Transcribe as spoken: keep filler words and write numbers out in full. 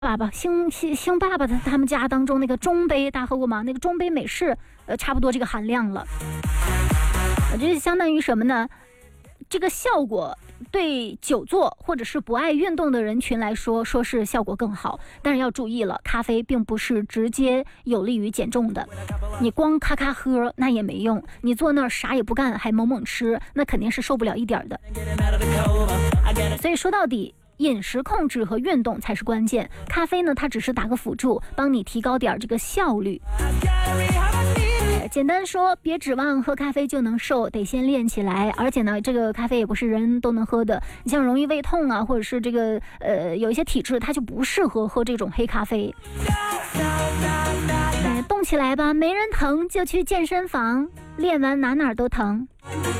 爸爸星星星爸爸的他们家当中那个中杯，大家喝过吗？那个中杯美式，呃，差不多这个含量了。我觉得相当于什么呢？这个效果对久坐或者是不爱运动的人群来说，说是效果更好，但是要注意了，咖啡并不是直接有利于减重的。你光咔咔喝那也没用，你坐那儿啥也不干还猛猛吃，那肯定是受不了一点的。所以说到底，饮食控制和运动才是关键，咖啡呢它只是打个辅助，帮你提高点这个效率。简单说，别指望喝咖啡就能瘦，得先练起来。而且呢，这个咖啡也不是人人都能喝的。你像容易胃痛啊，或者是这个呃有一些体质，它就不适合喝这种黑咖啡。哎，动起来吧，没人疼就去健身房，练完哪哪都疼。